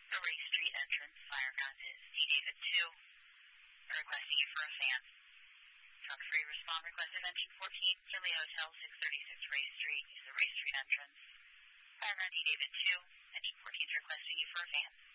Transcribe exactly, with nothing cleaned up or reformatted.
The Ray Street entrance, fire ground is D David two, requesting you for a fan. Truck three, respond, request dimension fourteen, Survey Hotel, six thirty-six Ray Street is the Ray Street entrance. Fire ground D David two, engine fourteen is requesting you for a fan.